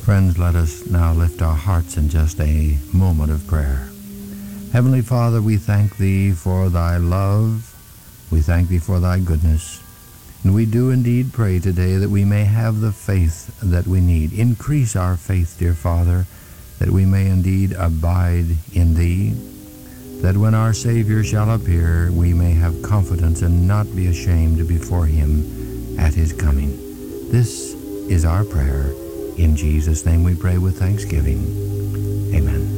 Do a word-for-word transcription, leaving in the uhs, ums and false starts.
Friends, let us now lift our hearts in just a moment of prayer. Heavenly Father, we thank Thee for Thy love. We thank Thee for Thy goodness. And we do indeed pray today that we may have the faith that we need. Increase our faith, dear Father, that we may indeed abide in Thee, that when our Savior shall appear, we may have confidence and not be ashamed before Him at His coming. This is our prayer. In Jesus' name we pray with thanksgiving. Amen.